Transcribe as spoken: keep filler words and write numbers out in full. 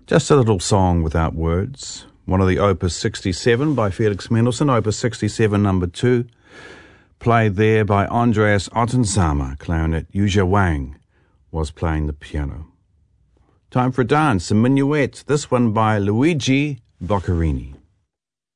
Just a little song without words. One of the Opus sixty-seven by Felix Mendelssohn, Opus sixty-seven number two, played there by Andreas Ottensama, clarinet. Yuzha Wang was playing the piano. Time for a dance, a minuet, this one by Luigi Boccherini.